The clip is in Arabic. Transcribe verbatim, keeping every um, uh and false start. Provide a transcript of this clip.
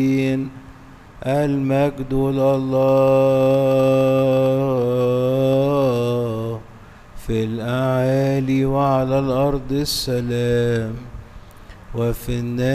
المجد لله في الأعالي وعلى الأرض السلام وفي الناس